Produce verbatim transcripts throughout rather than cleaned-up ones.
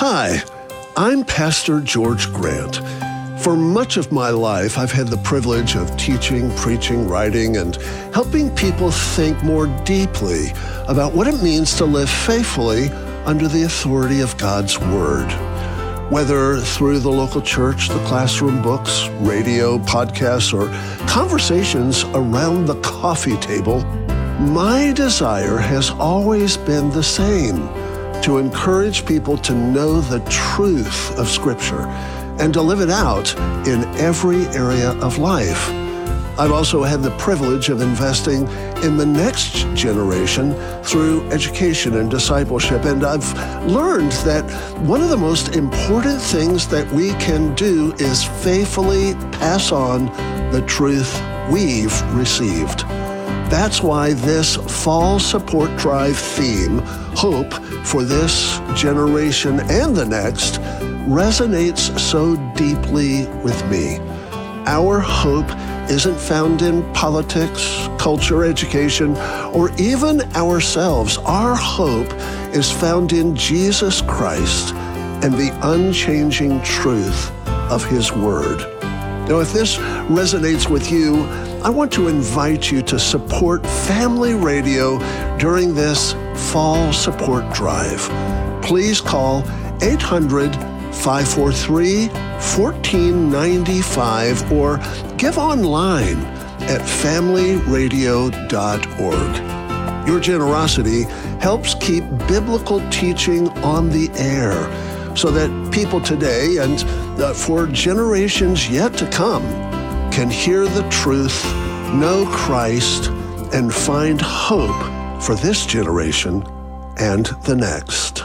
Hi, I'm Pastor George Grant. For much of my life, I've had the privilege of teaching, preaching, writing, and helping people think more deeply about what it means to live faithfully under the authority of God's Word. Whether through the local church, the classroom books, radio, podcasts, or conversations around the coffee table, my desire has always been the same: to encourage people to know the truth of Scripture and to live it out in every area of life. I've also had the privilege of investing in the next generation through education and discipleship, and I've learned that one of the most important things that we can do is faithfully pass on the truth we've received. That's why this fall support drive theme, Hope for This Generation and the Next, resonates so deeply with me. Our hope isn't found in politics, culture, education, or even ourselves. Our hope is found in Jesus Christ and the unchanging truth of His Word. Now, if this resonates with you, I want to invite you to support Family Radio during this fall support drive. Please call eight hundred, five four three, one four nine five or give online at family radio dot org. Your generosity helps keep biblical teaching on the air so that people today and uh, for generations yet to come can hear the truth, know Christ, and find hope for this generation and the next.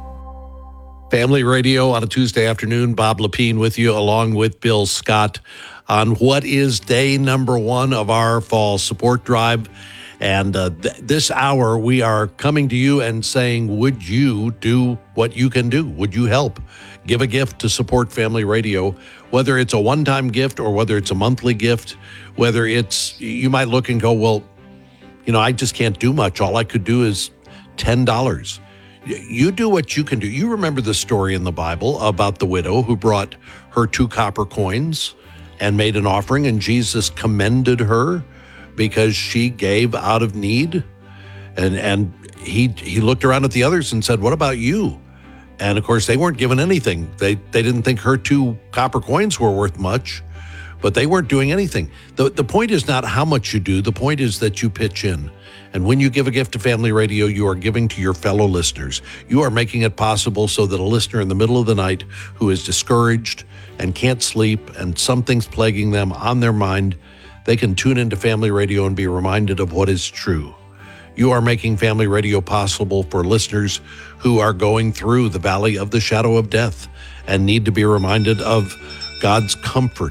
Family Radio on a Tuesday afternoon. Bob Lepine with you, along with Bill Scott, on what is day number one of our fall support drive. And uh, th- this hour, we are coming to you and saying, would you do what you can do? Would you help? Give a gift to support Family Radio, whether it's a one-time gift or whether it's a monthly gift, whether it's, you might look and go, well, you know, I just can't do much. All I could do is ten dollars. You do what you can do. You remember the story in the Bible about the widow who brought her two copper coins and made an offering, and Jesus commended her because she gave out of need. And and he he looked around at the others and said, what about you? And of course, they weren't given anything. They they didn't think her two copper coins were worth much, but they weren't doing anything. The, the point is not how much you do. The point is that you pitch in. And when you give a gift to Family Radio, you are giving to your fellow listeners. You are making it possible so that a listener in the middle of the night who is discouraged and can't sleep and something's plaguing them on their mind, they can tune into Family Radio and be reminded of what is true. You are making Family Radio possible for listeners who are going through the valley of the shadow of death and need to be reminded of God's comfort.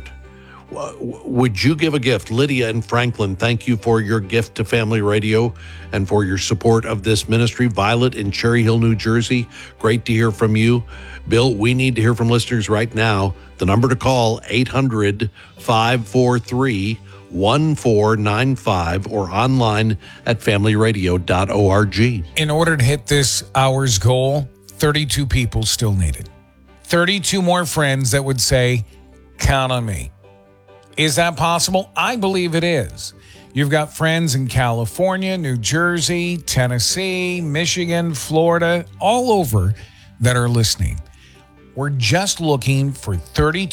Would you give a gift? Lydia and Franklin, thank you for your gift to Family Radio and for your support of this ministry. Violet in Cherry Hill, New Jersey, great to hear from you. Bill, we need to hear from listeners right now. The number to call, eight hundred, five four three, one four nine five or online at family radio dot org. In order to hit this hour's goal, thirty-two people still needed. thirty-two more friends that would say, count on me. Is that possible? I believe it is. You've got friends in California, New Jersey, Tennessee, Michigan, Florida, all over that are listening. We're just looking for thirty-two